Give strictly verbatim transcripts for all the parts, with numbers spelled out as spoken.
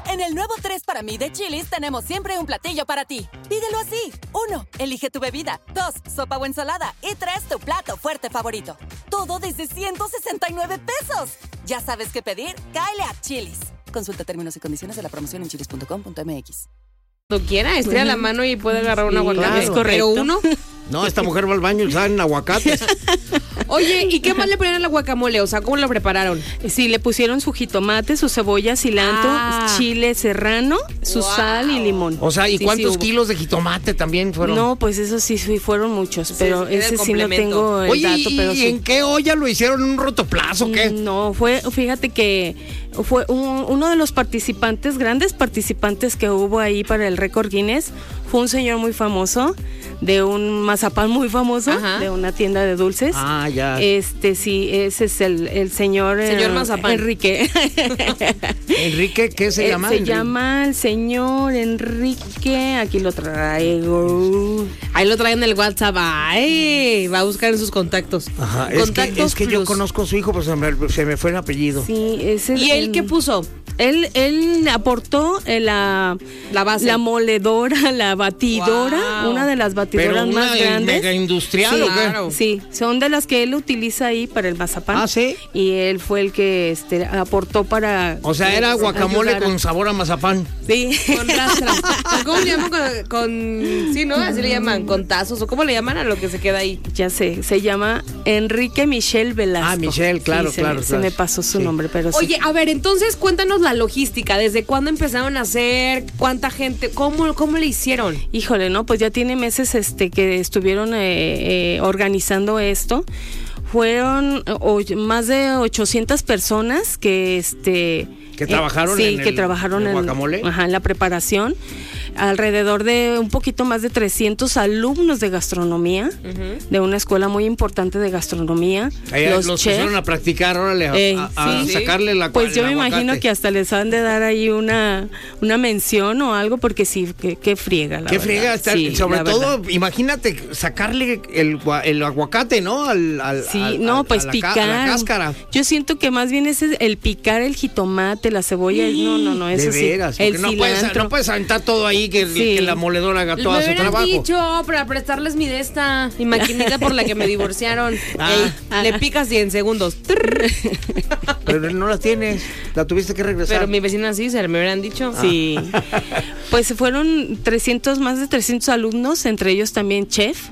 En el nuevo tres para mí de Chili's tenemos siempre un platillo para ti. Pídelo así. Uno, elige tu bebida. Dos, sopa o ensalada. Y tres, tu plato fuerte favorito. Todo desde ciento sesenta y nueve pesos. Ya sabes qué pedir, cáele a Chili's. Consulta términos y condiciones de la promoción en chilis punto com punto m x. Cuando quiera, estira la mano y puede agarrar un Sí, aguacate. claro. Es correcto. Pero uno. No, esta mujer va al baño y salen aguacates. Oye, ¿y qué más le ponían al guacamole? O sea, ¿cómo lo prepararon? Sí, le pusieron su jitomate, su cebolla, cilantro, Ah. chile serrano, su Wow. sal y limón. O sea, ¿y Sí, cuántos sí hubo. kilos de jitomate también fueron? No, pues eso sí, sí fueron muchos, pero era el ese sí no complemento. tengo el Oye, dato, ¿y pero sí. en qué olla lo hicieron? ¿En un rotoplazo o qué? No, fue, fíjate que fue un- uno de los participantes, grandes participantes que hubo ahí para el récord Guinness, fue un señor muy famoso, de un mazapán muy famoso, Ajá. de una tienda de dulces. Ah, ya. Este, sí, ese es el, el señor, Señor eh, Mazapán. Enrique. Enrique, ¿qué se Eh, llama? Se Enrique. llama el señor Enrique, aquí lo traigo. Ahí lo traen en el WhatsApp. Ay, va a buscar en sus contactos. Ajá, es que, Contactos es que yo Plus. conozco a su hijo, pues se me, se me fue el apellido. Sí, ese ¿Y él qué puso? Él, él aportó eh, la, La base. la moledora, la batidora, Wow. una de las Pero batidoras una más grandes. mega industrial, Sí, ¿o qué? claro. Sí, son de las que él utiliza ahí para el mazapán. Ah, ¿sí? Y él fue el que este, aportó para... O sea, era guacamole ayudara. con sabor a mazapán. Sí. Con rastras. ¿Cómo le llaman? Con, con- sí, ¿no? Así le llaman, con tazos. ¿O cómo le llaman a lo que se queda ahí? Ya sé, se llama Enrique Michel Velasco. Ah, Michel, claro, Sí, se claro, me- claro. Se me pasó su Sí. nombre, pero sí. Oye, a ver, entonces cuéntanos la logística. ¿Desde cuándo empezaron a hacer? ¿Cuánta gente? ¿Cómo, cómo le hicieron? Híjole, no, pues ya tiene meses este que estuvieron eh, eh, organizando esto. Fueron o- más de ochocientas personas que este ¿Que trabajaron sí, en que el- trabajaron en el en, guacamole? ajá, en la preparación. Alrededor de un poquito más de trescientos alumnos de gastronomía, de una escuela muy importante de gastronomía. Ahí los, chefs. pusieron a practicar, órale, a, Eh, a- a sí. sacarle la Pues yo el me imagino aguacate. que hasta les han de dar ahí una, una mención o algo, porque sí, que, que friega, la Qué verdad. friega estar, Sí, sobre la todo, verdad. imagínate sacarle el, gua- el aguacate, ¿no? Al, al- Sí, al- no, al- pues a la, picar. ca- a la cáscara. Yo siento que más bien es el picar el jitomate, la cebolla. No, no, no, eso De sí. veras, El porque no puedes, cilantro. no puedes aventar todo ahí, que, Sí. que la moledora haga todo Me su hubieras trabajo. dicho para prestarles mi de esta mi maquinita por la que me divorciaron. Ah. Ey, le picas y en segundos. Trrr. Pero no la tienes, la tuviste que regresar. Pero mi vecina sí, se me hubieran dicho. Sí. Pues fueron trescientos, más de trescientos alumnos, entre ellos también chef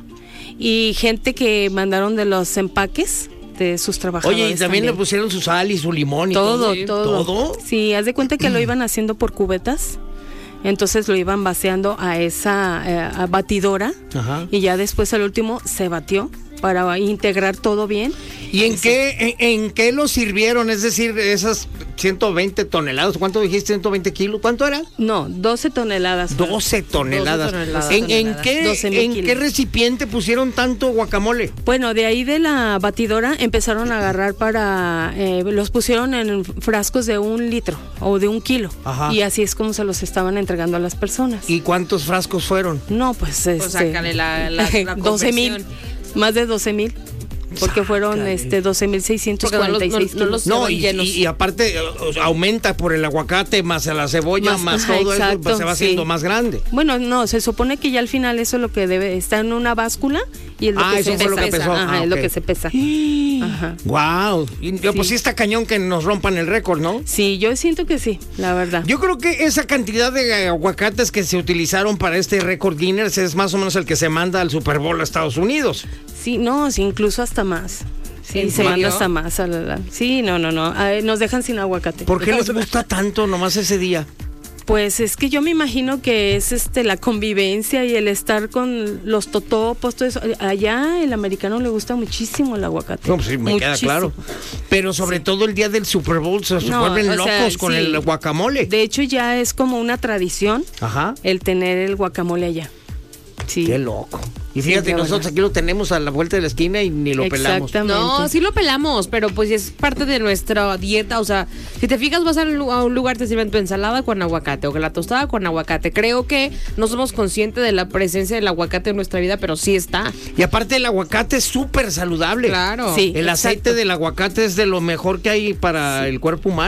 y gente que mandaron de los empaques de sus trabajadores. Oye, y también, le pusieron su sal y su limón y todo, todo. todo. ¿Todo? Sí, haz de cuenta que lo iban haciendo por cubetas. Entonces lo iban vaciando a esa eh, a batidora Ajá. y ya después al último se batió para integrar todo bien. ¿Y en qué, en, en qué lo sirvieron? Es decir, esas ciento veinte toneladas, ¿cuánto dijiste? ¿ciento veinte kilos? ¿Cuánto era? No, doce toneladas. fueron. doce toneladas. doce toneladas. ¿En, en qué, doce mil ¿En qué kilos. recipiente pusieron tanto guacamole? Bueno, de ahí de la batidora empezaron a agarrar para, eh, los pusieron en frascos de un litro o de un kilo. Ajá. Y así es como se los estaban entregando a las personas. ¿Y cuántos frascos fueron? No, pues este, Pues sácale la, la, la doce mil, conversión. más de doce mil. Porque fueron Sácale. este doce mil seiscientos Porque no los- cuarenta y seis no- no kilos. los- No, van y, llenos. y- y aparte eh, aumenta por el aguacate, más a la cebolla, más, Más- ajá, todo exacto, eso, se va haciendo sí. más grande. Bueno, no, se supone que ya al final eso es lo que debe, está en una báscula y es lo Ah, que eso se fue lo pesa. que pesó. Ajá, Ah, es lo ok. que se pesa. Ajá. Wow. Y, Pues Sí. sí está cañón que nos rompan el récord, ¿no? Sí, yo siento que sí, la verdad. Yo creo que esa cantidad de aguacates que se utilizaron para este récord Guinness es más o menos el que se manda al Super Bowl a Estados Unidos. Sí, no, sí, incluso hasta más. Sí, ¿En se serio? manda hasta más. a la- la- Sí, no, no, no. Ay, nos dejan sin aguacate. ¿Por qué les gusta tanto nomás ese día? Pues es que yo me imagino que es este la convivencia y el estar con los totopos, todo eso. Allá el americano le gusta muchísimo el aguacate. No, pues sí, me queda Muchísimo. claro. Pero sobre todo el día del Super Bowl se, se No, vuelven o locos sea, con sí. el guacamole. De hecho, ya es como una tradición Ajá. el tener el guacamole allá. Sí. Qué loco. Y Sí, fíjate, qué nosotros bueno. aquí lo tenemos a la vuelta de la esquina y ni lo pelamos. Exactamente. No, sí lo pelamos, pero pues es parte de nuestra dieta. O sea, si te fijas, vas a un lu- a un lugar, te sirven tu ensalada con aguacate o que la tostada con aguacate. Creo que no somos conscientes de la presencia del aguacate en nuestra vida, pero sí está. Y aparte el aguacate es súper saludable. Claro. Sí. El aceite exacto. del aguacate es de lo mejor que hay para el cuerpo humano.